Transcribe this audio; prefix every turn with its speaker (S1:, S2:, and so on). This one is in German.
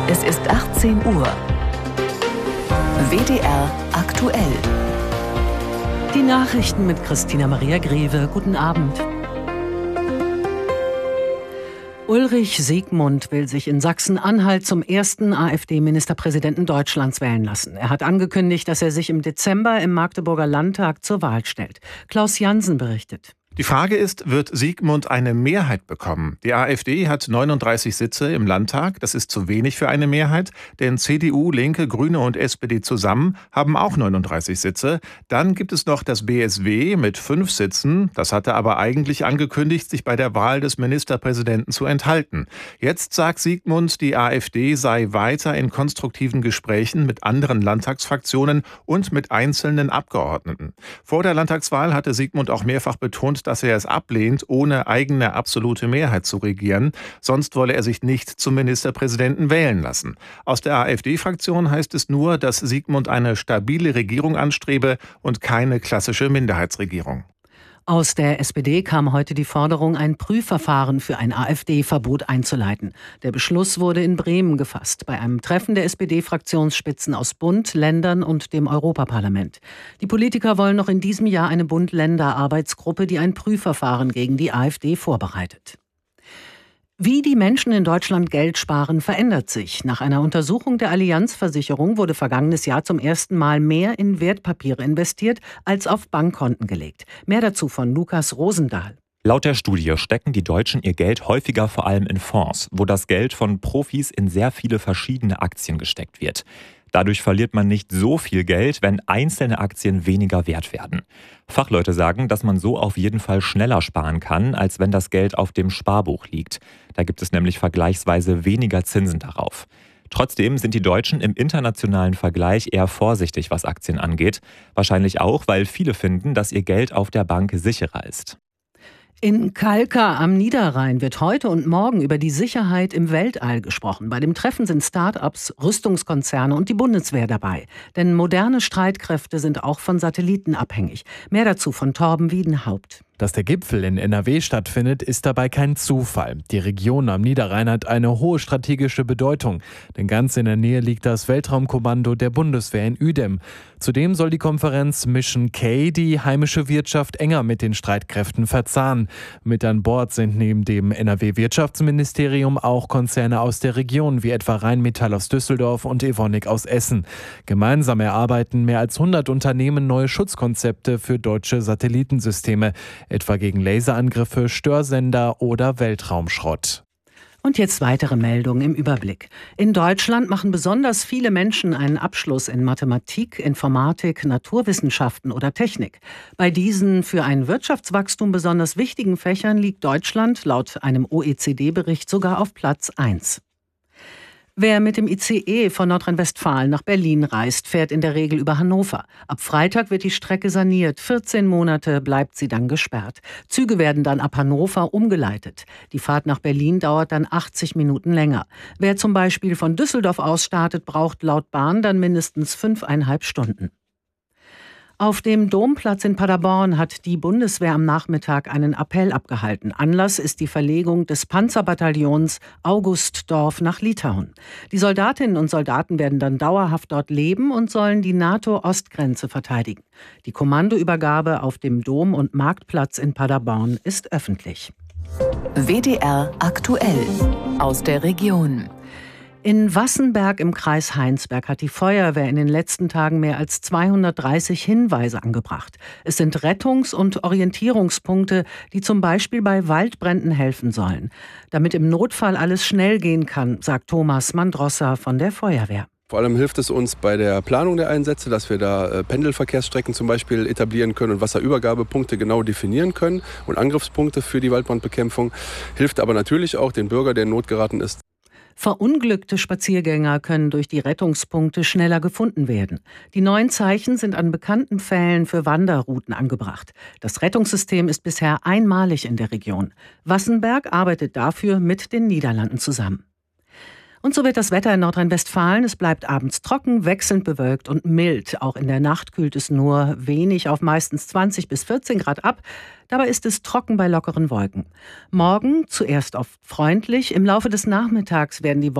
S1: Es ist 18 Uhr. WDR aktuell.
S2: Die Nachrichten mit Christina Maria Greve. Guten Abend. Ulrich Siegmund will sich in Sachsen-Anhalt zum ersten AfD-Ministerpräsidenten Deutschlands wählen lassen. Er hat angekündigt, dass er sich im Dezember im Magdeburger Landtag zur Wahl stellt. Klaus Jansen berichtet.
S3: Die Frage ist, wird Siegmund eine Mehrheit bekommen? Die AfD hat 39 Sitze im Landtag. Das ist zu wenig für eine Mehrheit, denn CDU, Linke, Grüne und SPD zusammen haben auch 39 Sitze. Dann gibt es noch das BSW mit 5 Sitzen. Das hatte aber eigentlich angekündigt, sich bei der Wahl des Ministerpräsidenten zu enthalten. Jetzt sagt Siegmund, die AfD sei weiter in konstruktiven Gesprächen mit anderen Landtagsfraktionen und mit einzelnen Abgeordneten. Vor der Landtagswahl hatte Siegmund auch mehrfach betont, dass er es ablehnt, ohne eigene absolute Mehrheit zu regieren. Sonst wolle er sich nicht zum Ministerpräsidenten wählen lassen. Aus der AfD-Fraktion heißt es nur, dass Siegmund eine stabile Regierung anstrebe und keine klassische Minderheitsregierung.
S2: Aus der SPD kam heute die Forderung, ein Prüfverfahren für ein AfD-Verbot einzuleiten. Der Beschluss wurde in Bremen gefasst, bei einem Treffen der SPD-Fraktionsspitzen aus Bund, Ländern und dem Europaparlament. Die Politiker wollen noch in diesem Jahr eine Bund-Länder-Arbeitsgruppe, die ein Prüfverfahren gegen die AfD vorbereitet. Wie die Menschen in Deutschland Geld sparen, verändert sich. Nach einer Untersuchung der Allianz-Versicherung wurde vergangenes Jahr zum ersten Mal mehr in Wertpapiere investiert als auf Bankkonten gelegt. Mehr dazu von Lukas Rosendahl.
S4: Laut der Studie stecken die Deutschen ihr Geld häufiger vor allem in Fonds, wo das Geld von Profis in sehr viele verschiedene Aktien gesteckt wird. Dadurch verliert man nicht so viel Geld, wenn einzelne Aktien weniger wert werden. Fachleute sagen, dass man so auf jeden Fall schneller sparen kann, als wenn das Geld auf dem Sparbuch liegt. Da gibt es nämlich vergleichsweise weniger Zinsen darauf. Trotzdem sind die Deutschen im internationalen Vergleich eher vorsichtig, was Aktien angeht. Wahrscheinlich auch, weil viele finden, dass ihr Geld auf der Bank sicherer ist.
S2: In Kalkar am Niederrhein wird heute und morgen über die Sicherheit im Weltall gesprochen. Bei dem Treffen sind Start-ups, Rüstungskonzerne und die Bundeswehr dabei. Denn moderne Streitkräfte sind auch von Satelliten abhängig. Mehr dazu von Torben Wiedenhaupt.
S5: Dass der Gipfel in NRW stattfindet, ist dabei kein Zufall. Die Region am Niederrhein hat eine hohe strategische Bedeutung, denn ganz in der Nähe liegt das Weltraumkommando der Bundeswehr in Uedem. Zudem soll die Konferenz Mission K die heimische Wirtschaft enger mit den Streitkräften verzahnen. Mit an Bord sind neben dem NRW-Wirtschaftsministerium auch Konzerne aus der Region, wie etwa Rheinmetall aus Düsseldorf und Evonik aus Essen. Gemeinsam erarbeiten mehr als 100 Unternehmen neue Schutzkonzepte für deutsche Satellitensysteme, etwa gegen Laserangriffe, Störsender oder Weltraumschrott.
S2: Und jetzt weitere Meldungen im Überblick. In Deutschland machen besonders viele Menschen einen Abschluss in Mathematik, Informatik, Naturwissenschaften oder Technik. Bei diesen für ein Wirtschaftswachstum besonders wichtigen Fächern liegt Deutschland laut einem OECD-Bericht sogar auf Platz 1. Wer mit dem ICE von Nordrhein-Westfalen nach Berlin reist, fährt in der Regel über Hannover. Ab Freitag wird die Strecke saniert. 14 Monate bleibt sie dann gesperrt. Züge werden dann ab Hannover umgeleitet. Die Fahrt nach Berlin dauert dann 80 Minuten länger. Wer zum Beispiel von Düsseldorf aus startet, braucht laut Bahn dann mindestens 5,5 Stunden. Auf dem Domplatz in Paderborn hat die Bundeswehr am Nachmittag einen Appell abgehalten. Anlass ist die Verlegung des Panzerbataillons Augustdorf nach Litauen. Die Soldatinnen und Soldaten werden dann dauerhaft dort leben und sollen die NATO-Ostgrenze verteidigen. Die Kommandoübergabe auf dem Dom- und Marktplatz in Paderborn ist öffentlich.
S1: WDR aktuell aus der Region.
S2: In Wassenberg im Kreis Heinsberg hat die Feuerwehr in den letzten Tagen mehr als 230 Hinweise angebracht. Es sind Rettungs- und Orientierungspunkte, die zum Beispiel bei Waldbränden helfen sollen. Damit im Notfall alles schnell gehen kann, sagt Thomas Mandrosser von der Feuerwehr.
S6: Vor allem hilft es uns bei der Planung der Einsätze, dass wir da Pendelverkehrsstrecken zum Beispiel etablieren können und Wasserübergabepunkte genau definieren können und Angriffspunkte für die Waldbrandbekämpfung. Hilft aber natürlich auch den Bürger, der in Not geraten ist.
S2: Verunglückte Spaziergänger können durch die Rettungspunkte schneller gefunden werden. Die neuen Zeichen sind an bekannten Pfählen für Wanderrouten angebracht. Das Rettungssystem ist bisher einmalig in der Region. Wassenberg arbeitet dafür mit den Niederlanden zusammen. Und so wird das Wetter in Nordrhein-Westfalen. Es bleibt abends trocken, wechselnd bewölkt und mild. Auch in der Nacht kühlt es nur wenig auf meistens 20 bis 14 Grad ab. Dabei ist es trocken bei lockeren Wolken. Morgen zuerst oft freundlich. Im Laufe des Nachmittags werden die Wolken